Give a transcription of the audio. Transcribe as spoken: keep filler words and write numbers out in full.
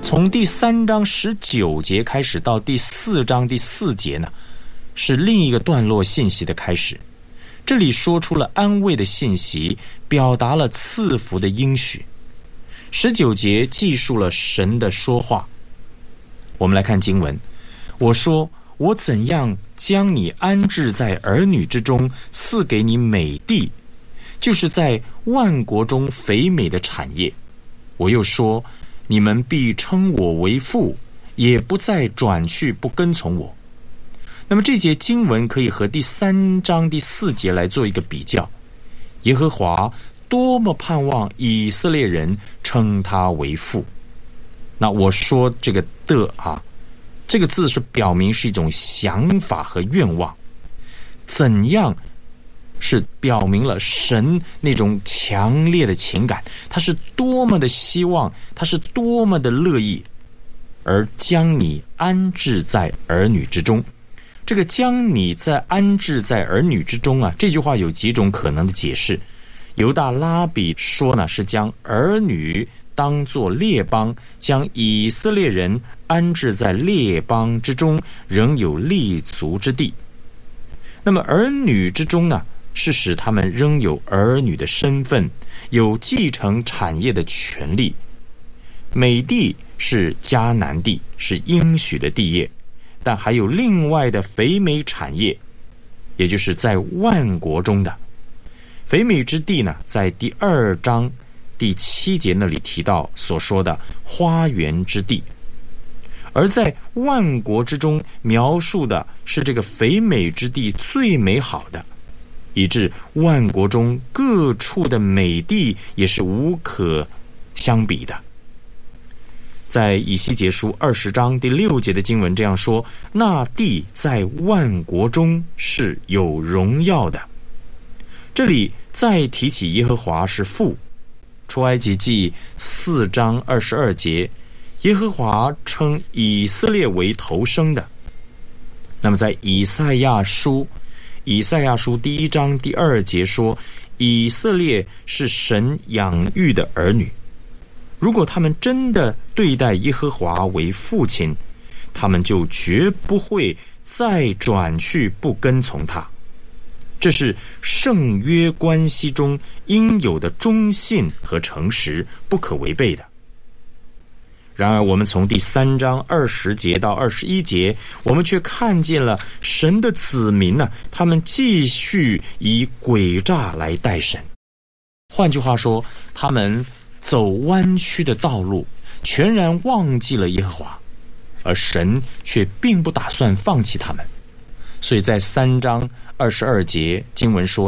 从第三章十九节开始到第四章第四节呢，是另一个段落信息的开始。这里说出了安慰的信息，表达了赐福的应许。十九节记述了神的说话。我们来看经文，我说，我怎样将你安置在儿女之中，赐给你美地，就是在万国中肥美的产业。我又说，你们必称我为父，也不再转去不跟从我。那么这节经文可以和第三章第四节来做一个比较。耶和华多么盼望以色列人称他为父。那我说这个的啊，这个字是表明是一种想法和愿望。怎样是表明了神那种强烈的情感，他是多么的希望，他是多么的乐意，而将你安置在儿女之中。这个将你在安置在儿女之中啊，这句话有几种可能的解释。犹大拉比说呢，是将儿女当作列邦，将以色列人安置在列邦之中，仍有立足之地。那么儿女之中呢，是使他们仍有儿女的身份，有继承产业的权利。美地是迦南地，是应许的地业，但还有另外的肥美产业，也就是在万国中的肥美之地呢，在第二章第七节那里提到所说的花园之地。而在万国之中描述的是这个肥美之地最美好的，以致万国中各处的美地也是无可相比的。在以西结书二十章第六节的经文这样说，那地在万国中是有荣耀的。这里再提起耶和华是父。出埃及记四章二十二节，耶和华称以色列为头生的。那么在以赛亚书以赛亚书第一章第二节说，以色列是神养育的儿女。如果他们真的对待耶和华为父亲，他们就绝不会再转去不跟从他。这是圣约关系中应有的忠信和诚实，不可违背的。然而我们从第三章二十节到二十一节，我们却看见了神的子民呢、啊，他们继续以诡诈来待神。换句话说，他们走弯曲的道路，全然忘记了耶和华，而神却并不打算放弃他们。所以在三章二十二节经文说，